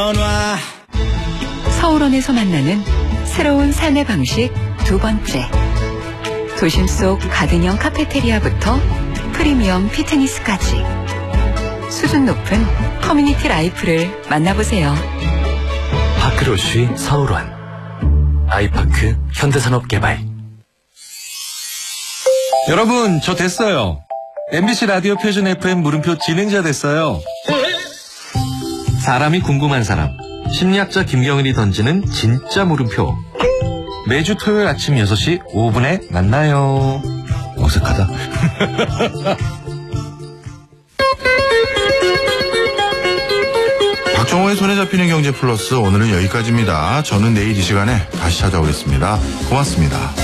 서울원에서 만나는 새로운 삶의 방식 두 번째. 도심 속 가든형 카페테리아부터 프리미엄 피트니스까지 수준 높은 커뮤니티 라이프를 만나보세요. 파크로쉬 서울원 아이파크 현대산업개발. 여러분, 저 됐어요. MBC 라디오 표준 FM 물음표 진행자 됐어요. 사람이 궁금한 사람, 심리학자 김경일이 던지는 진짜 물음표. 매주 토요일 아침 6시 5분에 만나요. 어색하다. 박정호의 손에 잡히는 경제 플러스, 오늘은 여기까지입니다. 저는 내일 이 시간에 다시 찾아오겠습니다. 고맙습니다.